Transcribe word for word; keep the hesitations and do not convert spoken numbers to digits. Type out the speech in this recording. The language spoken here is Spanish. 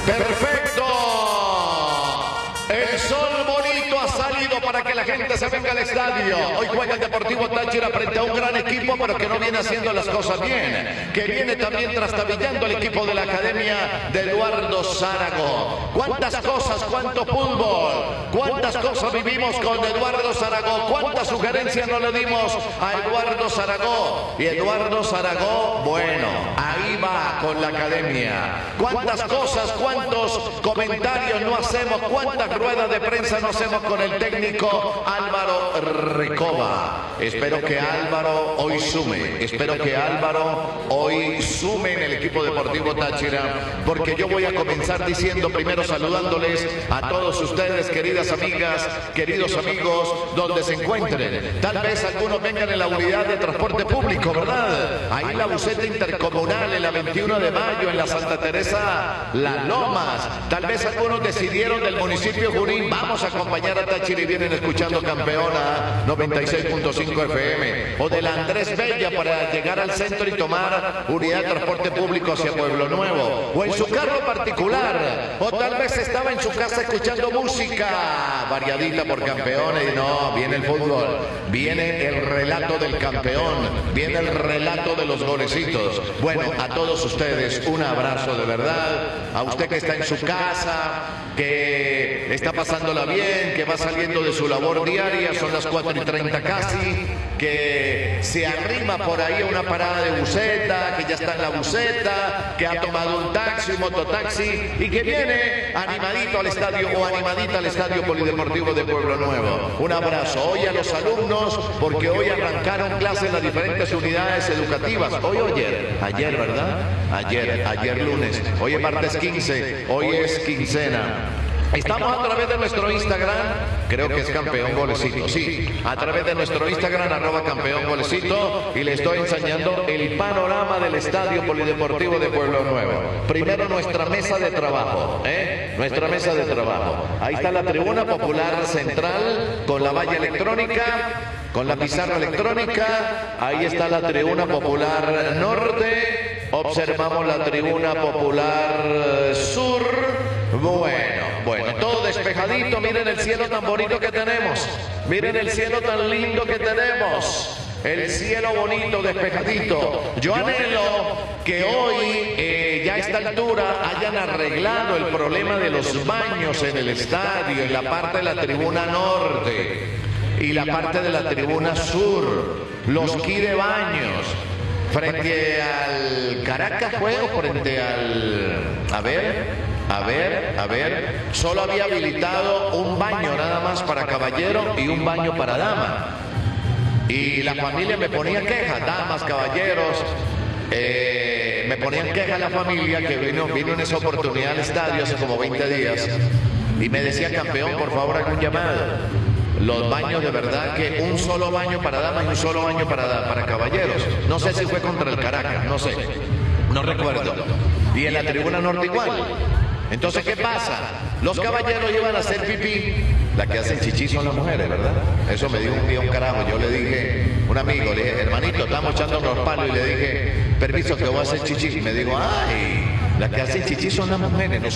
Perfecto. El sol bonito ha salido para que la gente se venga al estadio. Hoy juega el Deportivo Táchira frente a un gran equipo, pero que no viene haciendo las cosas bien. Que viene también trastabillando el equipo de la Academia de Eduardo Zárate. ¿Cuántas cosas, cuánto fútbol? ¿Cuántas cosas vivimos con Eduardo Zárate? ¿Cuántas sugerencias no le dimos a Eduardo Zárate? Y Eduardo Zárate, bueno, ahí va con la Academia. ¿Cuántas cosas, cuántos comentarios no hacemos? ¿Cuántas ruedas de prensa no hacemos con el técnico Álvaro Recoba? Espero que Álvaro hoy sume, espero que Álvaro hoy sume en el equipo Deportivo Táchira, porque yo voy a comenzar diciendo, primero saludándoles a todos ustedes, queridas amigas, queridos amigos, donde se encuentren. Tal vez algunos vengan en la unidad de transporte público, ¿verdad? Ahí la buseta intercomunal, en la veintiuno de mayo, en la Santa Teresa Las Lomas. Tal vez algunos decidieron del municipio Junín, vamos a acompañar a Táchira y vienen escuchando Campeona noventa y seis punto cinco F M, o de la Andrés Bella para llegar al centro y tomar unidad de transporte público hacia Pueblo Nuevo, o en su carro particular, o tal vez estaba en su casa escuchando música variadita por Campeona y no, viene el fútbol, viene el relato del campeón, viene el relato de los golecitos. Bueno, a todos ustedes un abrazo de verdad, a usted que está en su casa, que está pasándola bien, que va saliendo de su labor diaria, son las cuatro y treinta casi, que se arrima por ahí a una parada de buseta, que ya está en la buseta, que ha tomado un taxi, un mototaxi y que viene animadito al estadio o animadita al estadio Polideportivo de Pueblo Nuevo. Un abrazo hoy a los alumnos, porque hoy arrancaron clases en las diferentes unidades educativas. Hoy o ayer, ayer, ¿verdad? Ayer, ayer lunes, hoy es martes quince, hoy es quincena. Estamos a través de nuestro Instagram, creo que es Campeón Golecito, sí, a través de nuestro Instagram, arroba Campeón Golecito, y le estoy enseñando el panorama del Estadio Polideportivo de Pueblo Nuevo. Primero nuestra mesa de trabajo, ¿eh? Nuestra mesa de trabajo. Ahí está la tribuna popular central con la valla electrónica, con la pizarra electrónica. Ahí está la tribuna popular norte. Observamos la tribuna popular sur. Bueno, bueno, todo despejadito. Miren el cielo tan bonito que tenemos. Miren el cielo tan lindo que tenemos. El cielo bonito, despejadito. Yo anhelo que hoy, eh, ya a esta altura, hayan arreglado el problema de los baños en el estadio, en la parte de la tribuna norte y la parte de la tribuna sur. Los kit de baños. Frente al Caracas juego, frente al... A ver... A ver, a ver, solo había habilitado un baño nada más para caballero y un baño para dama. Y la familia me ponía quejas, damas, caballeros, eh, me ponían quejas la familia que vino, vino en esa oportunidad al estadio hace como veinte días y me decía, campeón, por favor, haga un llamado. Los baños, de verdad que un solo baño para damas y un solo baño para, para caballeros. No sé si fue contra el Caracas, no sé, no recuerdo. Y en la tribuna norte igual. Entonces, ¿qué pasa? Los caballeros iban a hacer pipí. La que hacen chichi son las mujeres, ¿verdad? Eso me dijo un día un carajo. Yo le dije, un amigo, le dije, hermanito, estamos echando los palos. Y le dije, permiso, que voy a hacer chichi. Y me dijo, ay, las que hacen chichi son las mujeres.